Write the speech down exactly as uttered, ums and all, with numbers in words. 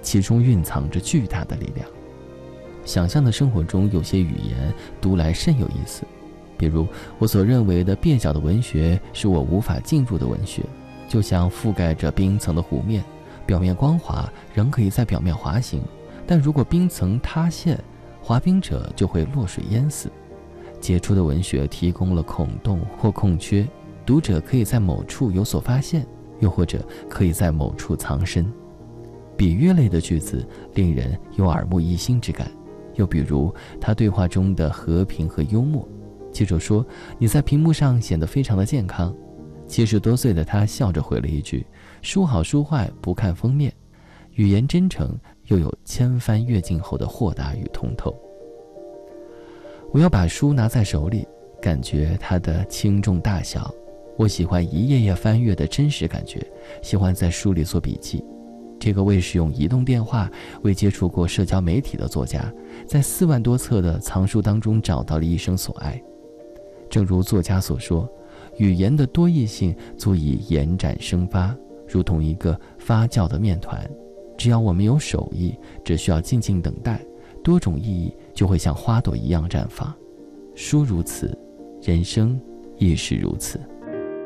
其中蕴藏着巨大的力量。想象的生活中有些语言读来甚有意思，比如我所认为的蹩脚的文学是我无法进入的文学，就像覆盖着冰层的湖面，表面光滑，人可以在表面滑行，但如果冰层塌陷，滑冰者就会落水淹死。杰出的文学提供了孔洞或空缺，读者可以在某处有所发现，又或者可以在某处藏身。比喻类的句子令人有耳目一新之感，又比如他对话中的和平和幽默。记者说，你在屏幕上显得非常的健康。七十多岁的他笑着回了一句，书好书坏不看封面，语言真诚又有千帆阅尽后的豁达与通透。我要把书拿在手里，感觉它的轻重大小。我喜欢一页页翻阅的真实感觉，喜欢在书里做笔记。这个未使用移动电话、未接触过社交媒体的作家，在四万多册的藏书当中找到了一生所爱。正如作家所说，语言的多义性足以延展生发，如同一个发酵的面团。只要我们有手艺，只需要静静等待，多种意义就会像花朵一样绽放。书如此，人生亦是如此。